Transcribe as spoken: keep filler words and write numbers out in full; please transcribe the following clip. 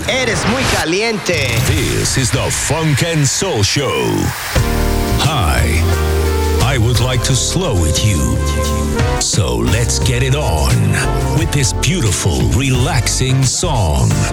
Eres muy caliente. This is the Funk and Soul Show. Hi, I would like to slow it you. So let's get it on with this beautiful, relaxing song.